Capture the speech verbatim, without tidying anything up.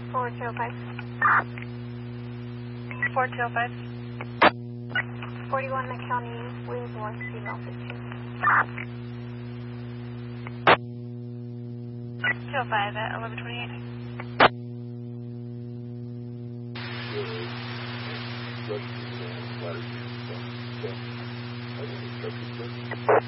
four two oh five. four two oh five. forty-one McCowney, Williams Wharf, female fifteen. two oh five at eleven twenty-eight.